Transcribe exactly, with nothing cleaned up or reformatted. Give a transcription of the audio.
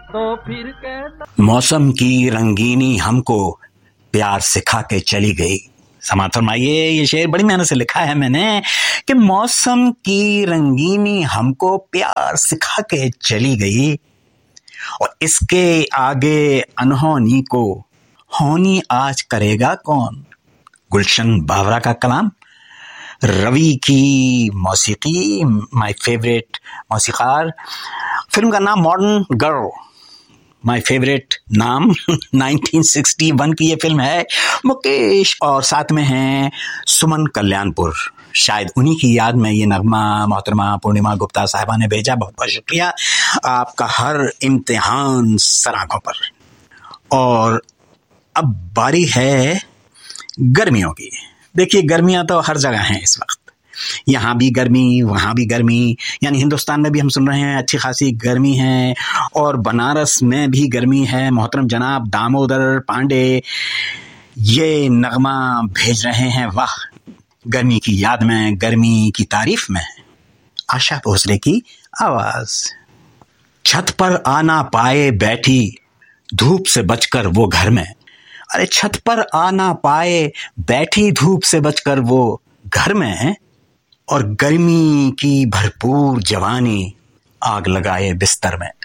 तो फिर कैसा मौसम की रंगीनी हमको प्यार सिखा के चली गई। समाप्त फरमाइए। ये शेर बड़ी मेहनत से लिखा है मैंने कि मौसम की रंगीनी हमको प्यार सिखा के चली गई और इसके आगे अनहोनी को होनी आज करेगा कौन। गुलशन बावरा का कलाम, रवि की मौसीकी, माय फेवरेट मौसीकार। फिल्म का नाम मॉडर्न गर्ल, माय फेवरेट नाम। नाइनटीन सिक्सटी वन की ये फिल्म है। मुकेश और साथ में हैं सुमन कल्याणपुर। शायद उन्हीं की याद में ये नगमा मोहतरमा पूर्णिमा गुप्ता साहिबा ने भेजा। बहुत बहुत शुक्रिया आपका हर इम्तिहान सराखों पर। और अब बारी है गर्मियों की। देखिए गर्मियां तो हर जगह हैं इस वक्त, यहाँ भी गर्मी वहाँ भी गर्मी, यानी हिंदुस्तान में भी हम सुन रहे हैं अच्छी खासी गर्मी है और बनारस में भी गर्मी है। मोहतरम जनाब दामोदर पांडे ये नगमा भेज रहे हैं, वाह गर्मी की याद में, गर्मी की तारीफ में। आशा भोसले की आवाज। छत पर आना पाए बैठी धूप से बचकर वो घर में। अरे छत पर आना पाए बैठी धूप से बचकर वो घर में, और गर्मी की भरपूर जवानी आग लगाए बिस्तर में।